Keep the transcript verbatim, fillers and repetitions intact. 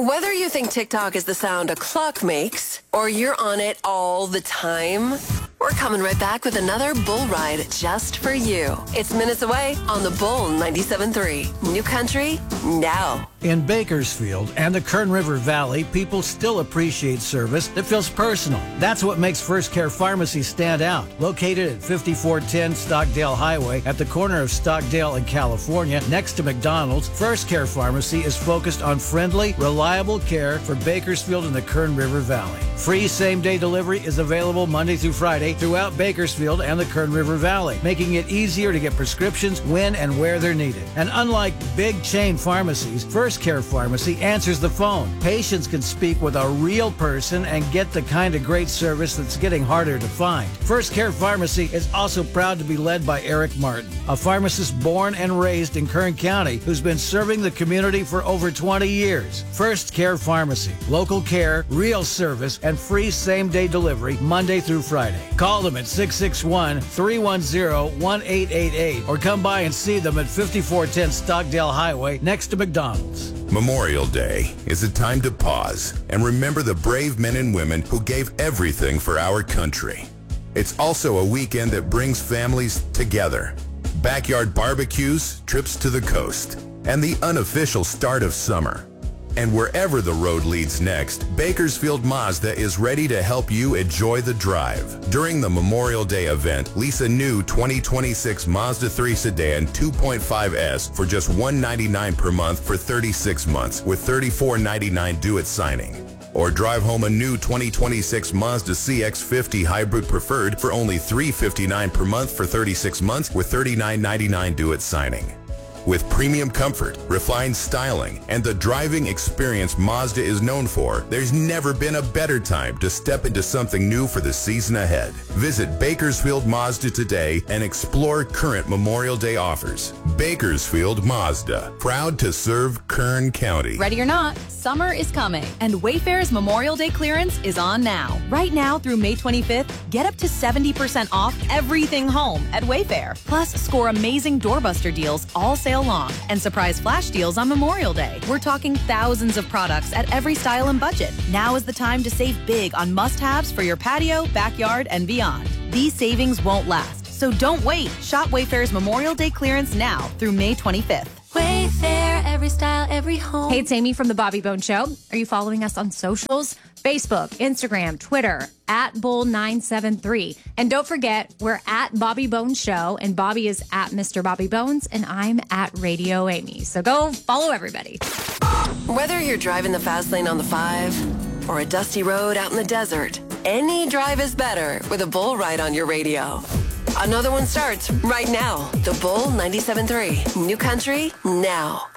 Whether you think TikTok is the sound a clock makes, or you're on it all the time, we're coming right back with another Bull Ride just for you. It's minutes away on the Bull ninety-seven point three. New country, now. In Bakersfield and the Kern River Valley, people still appreciate service that feels personal. That's what makes First Care Pharmacy stand out. Located at fifty-four ten Stockdale Highway at the corner of Stockdale and California, next to McDonald's, First Care Pharmacy is focused on friendly, reliable care for Bakersfield and the Kern River Valley. Free same-day delivery is available Monday through Friday throughout Bakersfield and the Kern River Valley, making it easier to get prescriptions when and where they're needed. And unlike big chain pharmacies, First Care Pharmacy answers the phone. Patients can speak with a real person and get the kind of great service that's getting harder to find. First Care Pharmacy is also proud to be led by Eric Martin, a pharmacist born and raised in Kern County who's been serving the community for over twenty years. First Care Pharmacy, local care, real service, and free same-day delivery Monday through Friday. Call them at six six one, three one zero, one eight eight eight or come by and see them at fifty-four ten Stockdale Highway next to McDonald's. Memorial Day is a time to pause and remember the brave men and women who gave everything for our country. It's also a weekend that brings families together. Backyard barbecues, trips to the coast, and the unofficial start of summer. And wherever the road leads next, Bakersfield Mazda is ready to help you enjoy the drive. During the Memorial Day event, lease a new twenty twenty-six Mazda three sedan two point five S for just one hundred ninety-nine dollars per month for thirty-six months with thirty-four ninety-nine due at signing. Or drive home a new twenty twenty-six Mazda C X fifty Hybrid Preferred for only three hundred fifty-nine dollars per month for thirty-six months with thirty-nine ninety-nine due at signing. With premium comfort, refined styling, and the driving experience Mazda is known for, there's never been a better time to step into something new for the season ahead. Visit Bakersfield Mazda today and explore current Memorial Day offers. Bakersfield Mazda, proud to serve Kern County. Ready or not, summer is coming, and Wayfair's Memorial Day clearance is on now. Right now through May twenty-fifth, get up to seventy percent off everything home at Wayfair. Plus, score amazing doorbuster deals all sale long and surprise flash deals on Memorial Day. We're talking thousands of products at every style and budget. Now is the time to save big on must-haves for your patio, backyard, and beyond. These savings won't last, so don't wait. Shop Wayfair's Memorial Day clearance now through May twenty-fifth. Wayfair, every style, every home. Hey, it's Amy from The Bobby Bone Show. Are you following us on socials? Facebook, Instagram, Twitter, at Bull nine seven three. And don't forget, we're at Bobby Bones Show, and Bobby is at Mister Bobby Bones, and I'm at Radio Amy. So go follow everybody. Whether you're driving the fast lane on the five or a dusty road out in the desert, any drive is better with a Bull Ride on your radio. Another one starts right now. The Bull ninety-seven point three. New country, now.